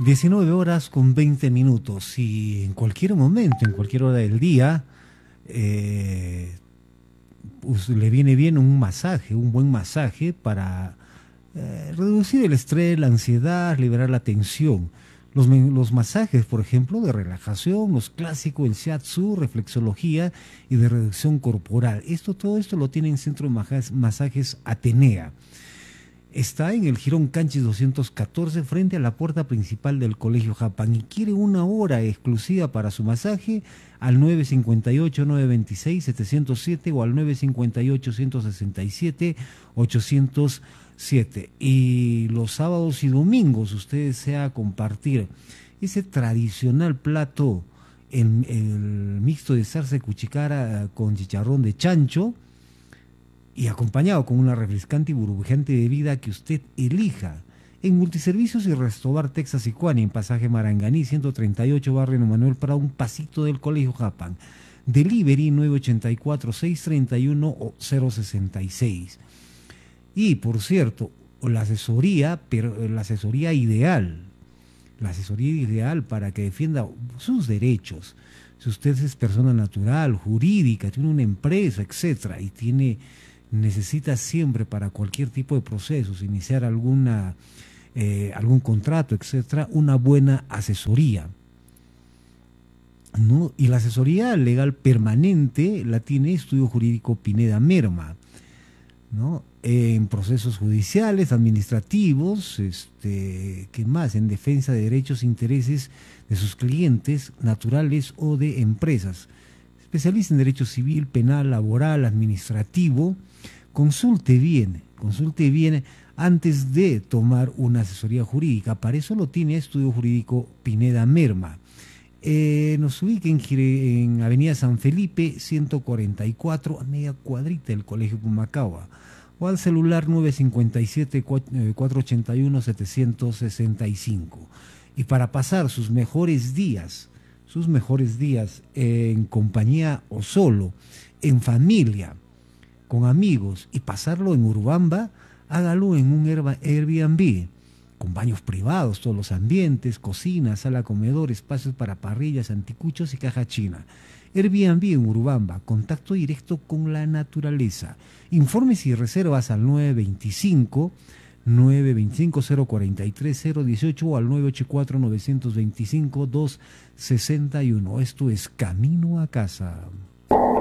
19 horas con 20 minutos y en cualquier momento, en cualquier hora del día, pues le viene bien un masaje, un buen masaje para reducir el estrés, la ansiedad, liberar la tensión. Los masajes, por ejemplo, de relajación, los clásicos, el shiatsu, reflexología y de reducción corporal. Todo esto lo tiene en Centro de Masajes Atenea. Está en el Jirón Canchis 214 frente a la puerta principal del Colegio Japán y quiere una hora exclusiva para su masaje al 958-926-707 o al 958-167-807. Y los sábados y domingos usted desea compartir ese tradicional plato, el mixto de zarza y cuchicara con chicharrón de chancho, y acompañado con una refrescante y burbujeante bebida que usted elija. En Multiservicios y Restobar Texas y Cuani, en Pasaje Maranganí 138, barrio Manuel Prado, un pasito del Colegio Japán. Delivery 984-631-066. Y por cierto, la asesoría ideal para que defienda sus derechos. Si usted es persona natural, jurídica, tiene una empresa, etcétera, y necesita siempre para cualquier tipo de procesos, iniciar algún contrato, etcétera, una buena asesoría, ¿no? Y la asesoría legal permanente la tiene Estudio Jurídico Pineda Merma, ¿no? En procesos judiciales, administrativos, ¿qué más? En defensa de derechos e intereses de sus clientes naturales o de empresas. Especialista en derecho civil, penal, laboral, administrativo. Consulte bien antes de tomar una asesoría jurídica. Para eso lo tiene Estudio Jurídico Pineda Merma. Nos ubica en Avenida San Felipe 144, a media cuadrita del Colegio Pumacahua, o al celular 957-481-765. Y para pasar sus mejores días en compañía o solo, en familia, con amigos, y pasarlo en Urubamba, hágalo en un Airbnb, con baños privados, todos los ambientes, cocina, sala, comedor, espacios para parrillas, anticuchos y caja china. Airbnb en Urubamba, contacto directo con la naturaleza. Informes y reservas al 925-043-018 o al 984-925-261. Esto es Camino a Casa.